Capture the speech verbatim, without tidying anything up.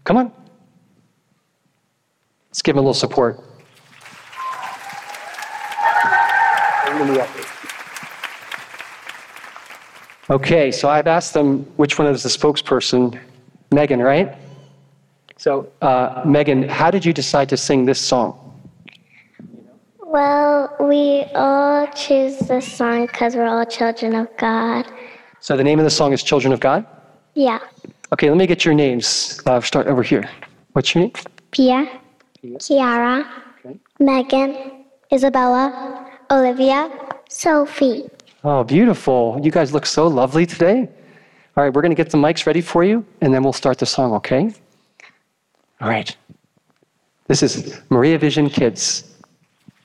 Come on. Let's give them a little support. Okay, so I've asked them which one is the spokesperson. Megan, right? So, uh, Megan, how did you decide to sing this song? Well, we all choose this song because we're all children of God. So the name of the song is Children of God? Yeah. Okay, let me get your names. Uh, start over here. What's your name? Pia, Kiara, Okay. Megan, Isabella, Olivia, Sophie. Oh, beautiful. You guys look so lovely today. All right, we're going to get the mics ready for you, and then we'll start the song, okay? All right. This is Maria Vision Kids.